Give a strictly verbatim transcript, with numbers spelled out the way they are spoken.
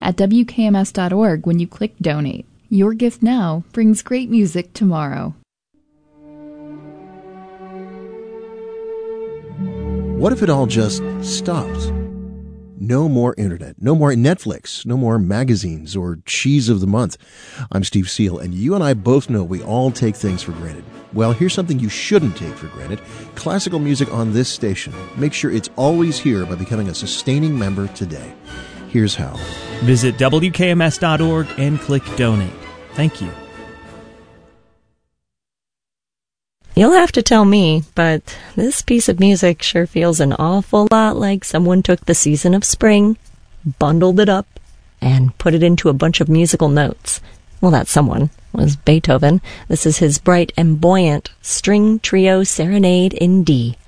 at W K M S dot org when you click Donate. Your gift now brings great music tomorrow. What if it all just stopped? No more internet, no more Netflix, no more magazines or cheese of the month. I'm Steve Seal, and you and I both know we all take things for granted. Well, here's something you shouldn't take for granted. Classical music on this station. Make sure it's always here by becoming a sustaining member today. Here's how. Visit W K M S dot org and click Donate. Thank you. You'll have to tell me, but this piece of music sure feels an awful lot like someone took the season of spring, bundled it up, and put it into a bunch of musical notes. Well, that someone was Beethoven. This is his bright and buoyant string trio serenade in D.